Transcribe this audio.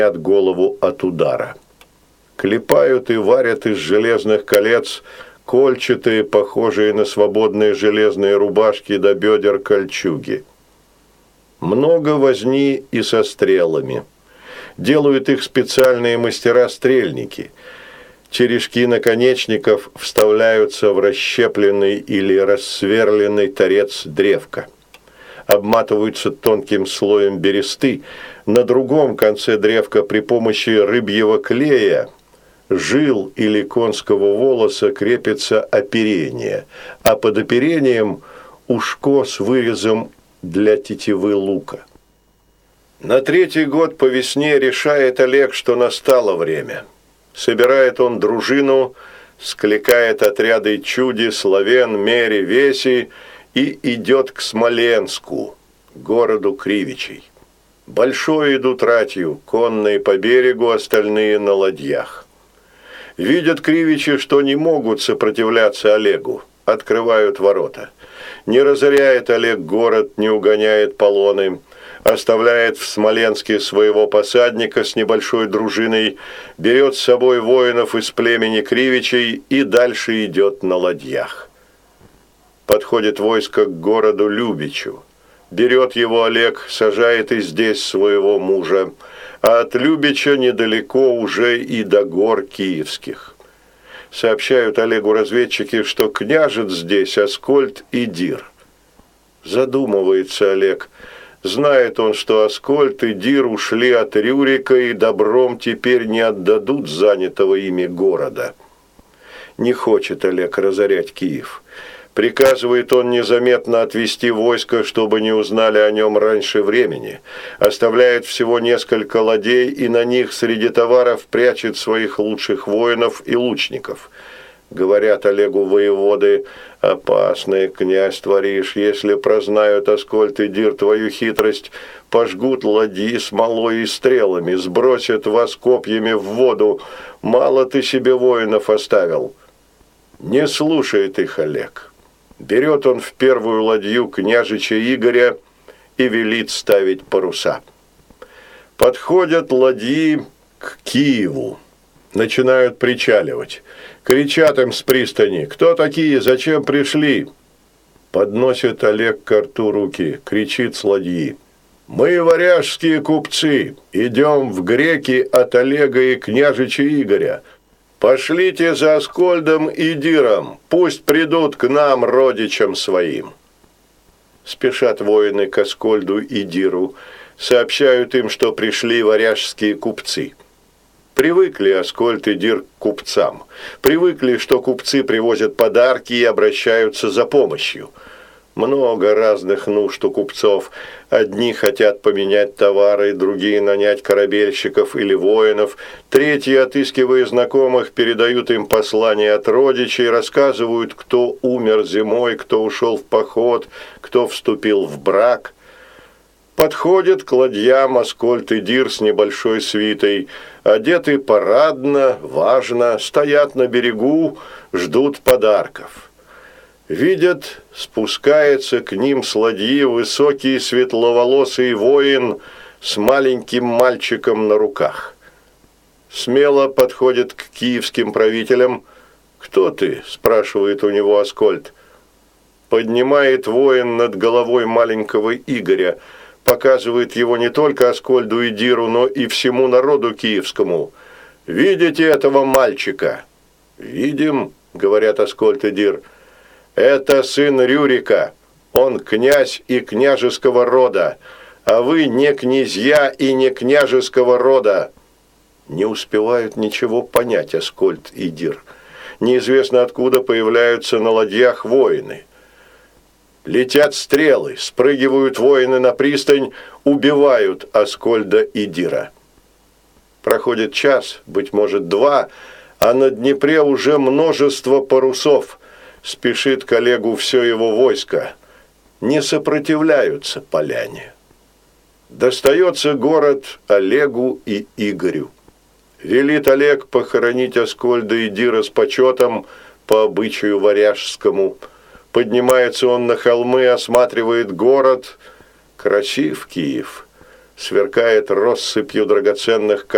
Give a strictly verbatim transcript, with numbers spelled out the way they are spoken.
от голову от удара. Клепают и варят из железных колец кольчатые, похожие на свободные железные рубашки до бедер кольчуги. Много возни и со стрелами. Делают их специальные мастера-стрельники. Черешки наконечников вставляются в расщепленный или рассверленный торец древка. Обматываются тонким слоем бересты. На другом конце древка при помощи рыбьего клея, жил или конского волоса крепится оперение, а под оперением ушко с вырезом для тетивы лука. На третий год по весне решает Олег, что настало время. Собирает он дружину, скликает отряды чуди, славян, мери, веси и идет к Смоленску, городу Кривичей. Большой идут ратью, конные по берегу, остальные на ладьях. Видят Кривичи, что не могут сопротивляться Олегу, открывают ворота. Не разоряет Олег город, не угоняет полоны, оставляет в Смоленске своего посадника с небольшой дружиной, берет с собой воинов из племени Кривичей и дальше идет на ладьях. Подходит войско к городу Любичу. Берет его Олег, сажает и здесь своего мужа, а от Любича недалеко уже и до гор киевских. Сообщают Олегу разведчики, что княжет здесь Аскольд и Дир. Задумывается Олег. Знает он, что Аскольд и Дир ушли от Рюрика и добром теперь не отдадут занятого ими города. Не хочет Олег разорять Киев. Приказывает он незаметно отвести войско, чтобы не узнали о нем раньше времени. Оставляет всего несколько ладей и на них среди товаров прячет своих лучших воинов и лучников. Говорят Олегу воеводы: «Опасный князь творишь, если прознают Аскольд и Дир твою хитрость, пожгут ладьи смолой и стрелами, сбросят вас копьями в воду, мало ты себе воинов оставил». Не слушает их Олег. Берет он в первую ладью княжича Игоря и велит ставить паруса. Подходят ладьи к Киеву, начинают причаливать. Кричат им с пристани: «Кто такие? Зачем пришли?» Подносит Олег к рту руки, кричит с ладьи: «Мы, варяжские купцы, идем в греки от Олега и княжича Игоря. Пошлите за Аскольдом и Диром, пусть придут к нам, родичам своим». Спешат воины к Аскольду и Диру, сообщают им, что пришли варяжские купцы. Привыкли Аскольд и Дир к купцам, привыкли, что купцы привозят подарки и обращаются за помощью. Много разных нужд у купцов. Одни хотят поменять товары, другие нанять корабельщиков или воинов, третьи, отыскивая знакомых, передают им послания от родичей, рассказывают, кто умер зимой, кто ушел в поход, кто вступил в брак. Подходят к ладьям Аскольд и Дир с небольшой свитой, одеты парадно, важно, стоят на берегу, ждут подарков. Видят, спускается к ним с ладьи высокий светловолосый воин с маленьким мальчиком на руках. Смело подходит к киевским правителям. «Кто ты?» – спрашивает у него Аскольд. Поднимает воин над головой маленького Игоря, показывает его не только Аскольду и Диру, но и всему народу киевскому. «Видите этого мальчика?» «Видим», – говорят Аскольд и Дир. «Это сын Рюрика, он князь и княжеского рода, а вы не князья и не княжеского рода». Не успевают ничего понять Аскольд и Дир. Неизвестно откуда появляются на ладьях воины. Летят стрелы, спрыгивают воины на пристань, убивают Аскольда и Дира. Проходит час, быть может два, а на Днепре уже множество парусов. Спешит к Олегу все его войско. Не сопротивляются поляне. Достается город Олегу и Игорю. Велит Олег похоронить Аскольда и Дира с почетом по обычаю варяжскому. Поднимается он на холмы, осматривает город. Красив Киев, сверкает россыпью драгоценных камней.